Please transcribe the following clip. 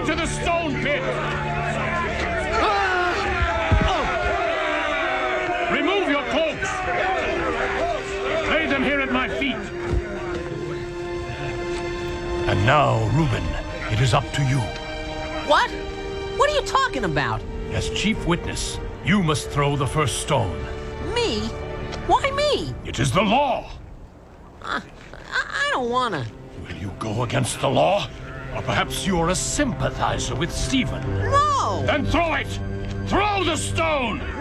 into the stone pit! Remove your cloaks! Lay them here at my feet! And now, Reuben, it is up to you. What? What are you talking about? As chief witness, you must throw the first stone. Me? Why me? It is the law! I don't wanna. Will you go against the law? Or perhaps you're a sympathizer with Stephen? No! Then throw it! Throw the stone!